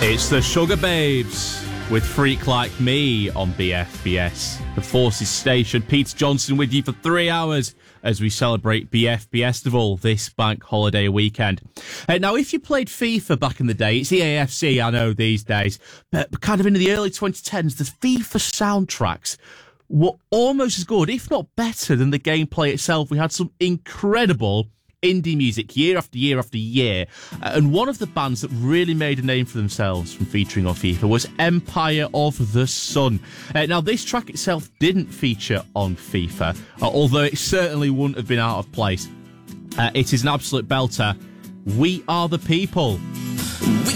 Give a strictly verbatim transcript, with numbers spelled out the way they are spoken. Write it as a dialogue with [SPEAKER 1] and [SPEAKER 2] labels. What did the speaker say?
[SPEAKER 1] It's the Sugar Babes with Freak Like Me on B F B S, the Forces Station. Peter Johnson with you for three hours as we celebrate B F B Festival this bank holiday weekend. Uh, now, if you played FIFA back in the day, it's E A F C, I know, these days, but kind of in the early twenty tens, the FIFA soundtracks were almost as good, if not better, than the gameplay itself. We had some incredible indie music year after year after year, and one of the bands that really made a name for themselves from featuring on FIFA was Empire of the Sun. Uh, now, this track itself didn't feature on FIFA, uh, although it certainly wouldn't have been out of place. Uh, it is an absolute belter. We Are the People.